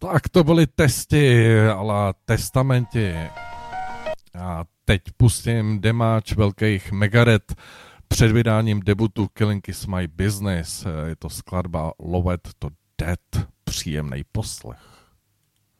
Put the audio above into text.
Tak to byly testy, ale testamenti. A teď pustím demáč velkých Megadeth před vydáním debutu Killing is my business. Je to skladba Loved to Death. Příjemnej poslech.